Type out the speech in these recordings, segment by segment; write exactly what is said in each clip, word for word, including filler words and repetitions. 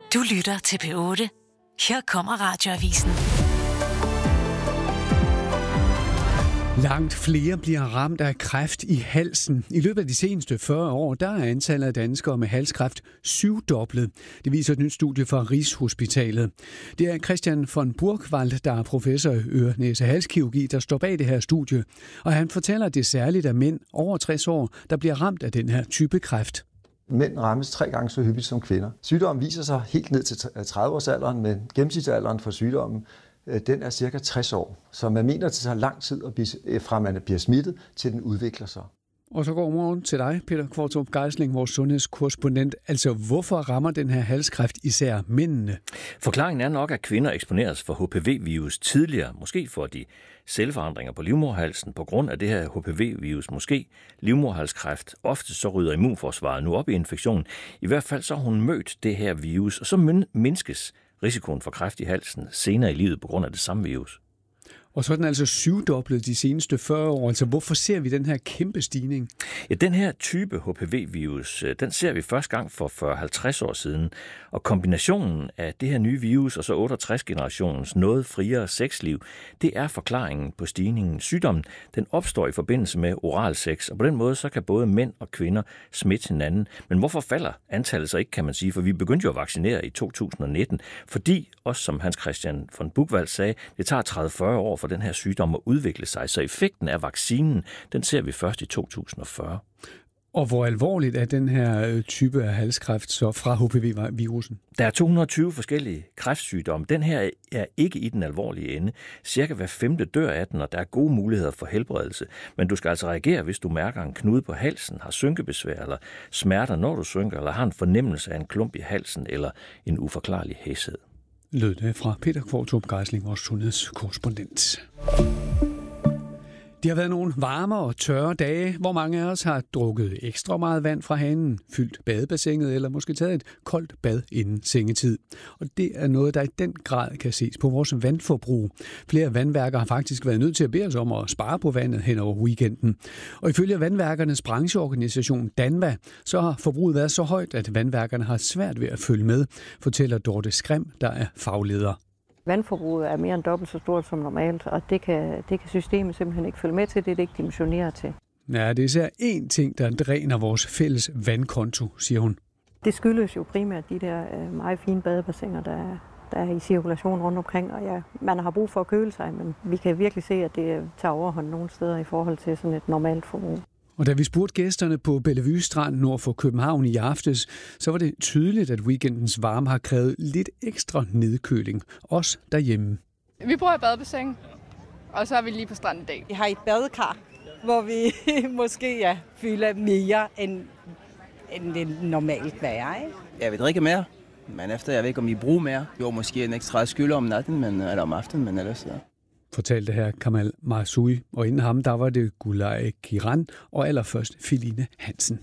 Du lytter til P otte. Her kommer Radioavisen. Langt flere bliver ramt af kræft i halsen. I løbet af de seneste fyrre år, der er antallet af danskere med halskræft syvdoblet. Det viser et nyt studie fra Rigshospitalet. Det er Christian von Burgwald, der er professor i øre-næse-halskirurgi, der står bag det her studie. Og han fortæller, at det er særligt af mænd over tres år, der bliver ramt af den her type kræft. Mænd rammes tre gange så hyppigt som kvinder. Sygdommen viser sig helt ned til tredive-årsalderen, men gennemsnitsalderen for sygdommen den er cirka tres år. Så man mener, at det tager lang tid at blive, fra man bliver smittet, til den udvikler sig. Og så går morgen til dig, Peter Kvartrup Geisling, vores sundhedskorrespondent. Altså, hvorfor rammer den her halskræft især mændene? Forklaringen er nok, at kvinder eksponeres for H P V-virus tidligere. Måske får de celleforandringer på livmoderhalsen på grund af det her H P V-virus. Måske livmoderhalskræft. Ofte så rydder immunforsvaret nu op i infektionen. I hvert fald så har hun mødt det her virus, og så mindskes risikoen for kræft i halsen senere i livet på grund af det samme virus. Og så er den altså syvdoblet de seneste fyrre år. Altså, hvorfor ser vi den her kæmpe stigning? Ja, den her type H P V-virus, den ser vi første gang for fyrre til halvtreds år siden. Og kombinationen af det her nye virus og så otteogtres-generationens noget friere sexliv, det er forklaringen på stigningen. Sygdommen, den opstår i forbindelse med oral sex, og på den måde så kan både mænd og kvinder smitte hinanden. Men hvorfor falder antallet så ikke, kan man sige? For vi begyndte jo at vaccinere i to tusind og nitten, fordi, også som Hans Christian von Burgwald sagde, det tager tredive til fyrre år for den her sygdom at udvikle sig, så effekten af vaccinen, den ser vi først i to tusind og fyrre. Og hvor alvorligt er den her type af halskræft så fra H P V-virusen? Der er to hundrede og tyve forskellige kræftsygdomme. Den her er ikke i den alvorlige ende. Cirka hver femte dør af den, og der er gode muligheder for helbredelse. Men du skal altså reagere, hvis du mærker en knude på halsen, har synkebesvær eller smerter, når du synker, eller har en fornemmelse af en klump i halsen eller en uforklarlig hæshed. Lød det fra Peter Kvartrup Geisling, vores sundhedskorrespondent. Det har været nogle varme og tørre dage, hvor mange af os har drukket ekstra meget vand fra hanen, fyldt badebassinet eller måske taget et koldt bad inden sengetid. Og det er noget, der i den grad kan ses på vores vandforbrug. Flere vandværker har faktisk været nødt til at bede os om at spare på vandet hen over weekenden. Og ifølge vandværkernes brancheorganisation Danva, så har forbruget været så højt, at vandværkerne har svært ved at følge med, fortæller Dorte Skrim, der er fagleder. Vandforbruget er mere end dobbelt så stort som normalt, og det kan, det kan systemet simpelthen ikke følge med til, det er det ikke dimensioneret til. Ja, det er især én ting, der dræner vores fælles vandkonto, siger hun. Det skyldes jo primært de der meget fine badebassiner, der er, der er i cirkulation rundt omkring, og ja, man har brug for at køle sig, men vi kan virkelig se, at det tager overhånd nogle steder i forhold til sådan et normalt forbrug. Og da vi spurgte gæsterne på Bellevue Strand nord for København i aftes, så var det tydeligt, at weekendens varme har krævet lidt ekstra nedkøling, også derhjemme. Vi bruger et badebassin, og så er vi lige på stranden i dag. Vi har et badekar, hvor vi måske ja, fylder mere, end, end det normalt være. Ikke? Jeg vil drikke mere, men efter jeg ved ikke, om I bruger mere. Jo, måske en ekstra skyld om natten, men, eller om aftenen, men ellers ja. Fortalte her Kamal Marsui, og inden ham der var det Gulay Kiran og allerførst Feline Hansen.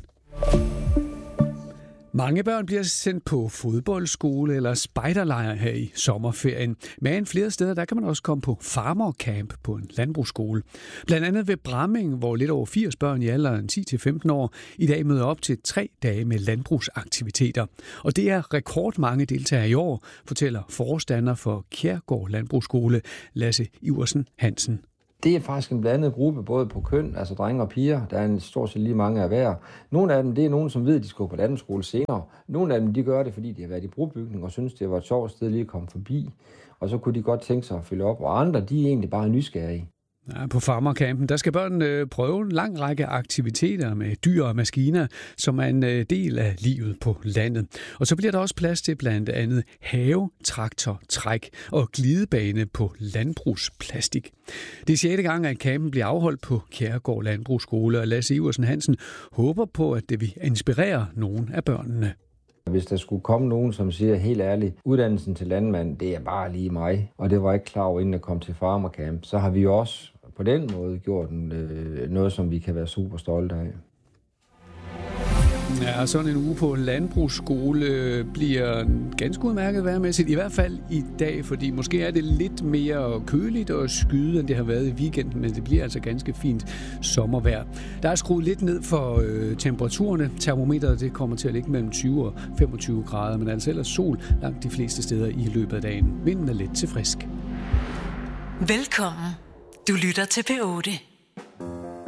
Mange børn bliver sendt på fodboldskole eller spejderlejr her i sommerferien. Men flere steder der kan man også komme på farmercamp på en landbrugsskole. Blandt andet ved Bramming, hvor lidt over firs børn i alderen ti til femten år i dag møder op til tre dage med landbrugsaktiviteter. Og det er rekordmange deltagere i år, fortæller forstander for Kjærgaard Landbrugsskole, Lasse Iversen Hansen. Det er faktisk en blandet gruppe, både på køn, altså drenge og piger. Der er en stort set lige mange af hver. Nogle af dem, det er nogen, som ved, at de skal gå på landbrugsskole senere. Nogle af dem, de gør det, fordi de har været i brobygning og synes, det var et sjovt sted lige at komme forbi. Og så kunne de godt tænke sig at følge op. Og andre, de er egentlig bare nysgerrige. Ja, på farmercampen, der skal børnene prøve en lang række aktiviteter med dyr og maskiner, som er en del af livet på landet. Og så bliver der også plads til blandt andet have, traktor, træk og glidebane på landbrugsplastik. Det er sjette gang, at campen bliver afholdt på Kjærgaard Landbrugsskole, og Lasse Iversen Hansen håber på, at det vil inspirere nogle af børnene. Hvis der skulle komme nogen, som siger helt ærligt, uddannelsen til landmand, det er bare lige mig, og det var ikke klar over, inden jeg kom til farmercamp, så har vi også på den måde gjort en, øh, noget, som vi kan være super stolte af. Ja, sådan en uge på landbrugsskole bliver ganske udmærket vejrmæssigt. I hvert fald i dag, fordi måske er det lidt mere køligt og skyde, end det har været i weekenden, men det bliver altså ganske fint sommervejr. Der er skruet lidt ned for øh, temperaturerne. Termometeret det kommer til at ligge mellem tyve og femogtyve grader, men altså ellers sol langt de fleste steder i løbet af dagen. Vinden er let til frisk. Velkommen. Du lytter til P otte.